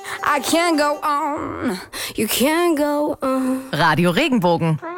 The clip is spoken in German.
I can't go on, you can't go on. Radio Regenbogen.